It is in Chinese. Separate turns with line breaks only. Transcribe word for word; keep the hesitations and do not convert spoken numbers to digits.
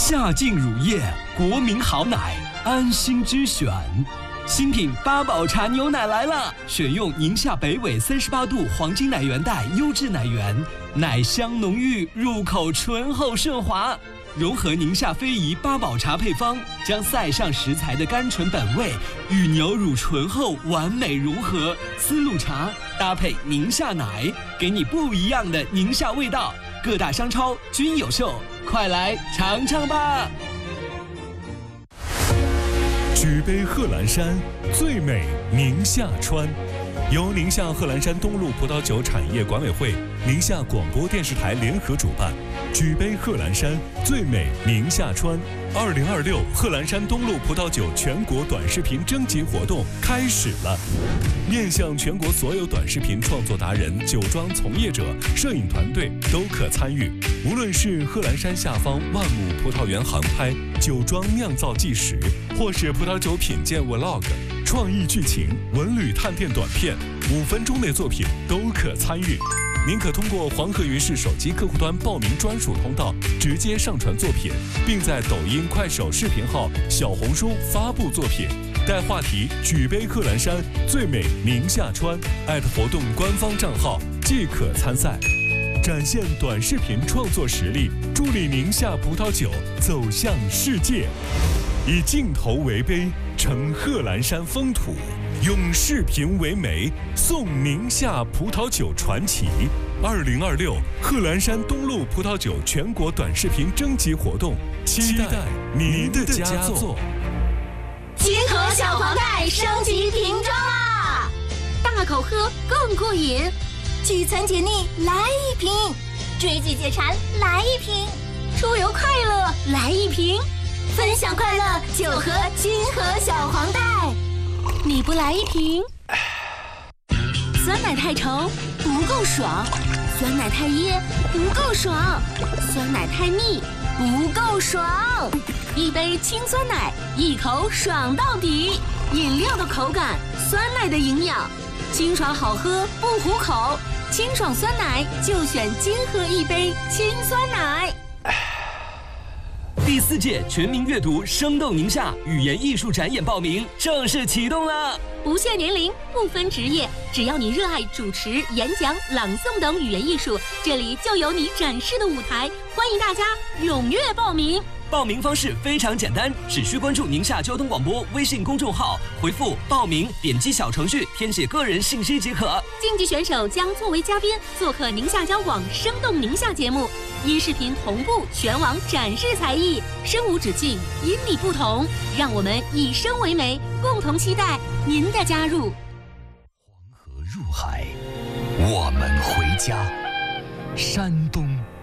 夏劲乳业，国民好奶，安心之选。新品八宝茶牛奶来了，选用宁夏北纬三十八度黄金奶源带优质奶源，奶香浓郁，入口醇厚顺滑。融合宁夏非遗八宝茶配方，将塞上食材的甘醇本味与牛乳醇厚完美融合，丝路茶搭配宁夏奶，给你不一样的宁夏味道。各大商超均有售，快来尝尝吧！
举杯贺兰山，最美宁夏川。由宁夏贺兰山东路葡萄酒产业管委会、宁夏广播电视台联合主办，举杯贺兰山，最美宁夏川。二零二六贺兰山东路葡萄酒全国短视频征集活动开始了，面向全国所有短视频创作达人、酒庄从业者、摄影团队都可参与。无论是贺兰山下方万亩葡萄园航拍、酒庄酿造纪实，或是葡萄酒品鉴 vlog、创意剧情、文旅探店短片，五分钟内作品都可参与。您可通过黄河云视手机客户端报名专属通道，直接上传作品，并在抖音、快手视频号、小红书发布作品，带话题“举杯贺兰山，最美宁夏川”，艾特活动官方账号即可参赛，展现短视频创作实力，助力宁夏葡萄酒走向世界。以镜头为杯，呈贺兰山风土；用视频为媒，颂宁夏葡萄酒传奇。二零二六贺兰山东路葡萄酒全国短视频征集活动，期待您的佳作。
金河小黄袋升级瓶装啦，大口喝更过瘾，聚餐解腻来一瓶，追剧解馋来一瓶，出游快乐来一瓶。分享快乐就喝金河小黄袋，你不来一瓶？酸奶太稠不够爽，酸奶太噎不够爽，酸奶太腻不够爽。一杯清酸奶，一口爽到底。饮料的口感，酸奶的营养，清爽好喝不糊口。清爽酸奶就选金河一杯清酸奶。
第四届全民阅读生动宁夏语言艺术展演报名正式启动了，
不限年龄，不分职业，只要你热爱主持、演讲、朗诵等语言艺术，这里就有你展示的舞台。欢迎大家踊跃报名。
报名方式非常简单，只需关注宁夏交通广播微信公众号，回复报名，点击小程序填写个人信息即可。
竞技选手将作为嘉宾做客宁夏交广生动宁夏节目，音视频同步全网展示才艺，声无止境，因你不同，让我们以声为媒，共同期待您的加入。
黄河入海，我们回家。山东